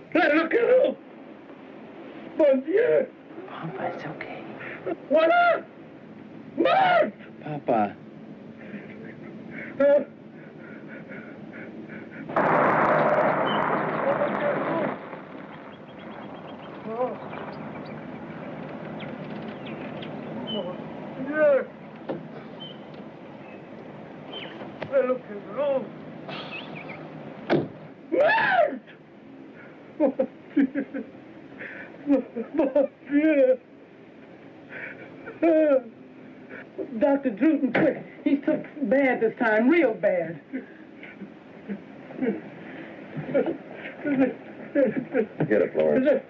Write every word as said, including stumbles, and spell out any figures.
Allocalo! Mon Dieu! Papa, it's okay. Voilà! Mort! Papa. Uh, oh. Mon Dieu! Allocalo! Mort! Mon Dieu! Mon Dieu! Uh, Doctor Druten, quick. He's took bad this time, real bad. Get it, Florence.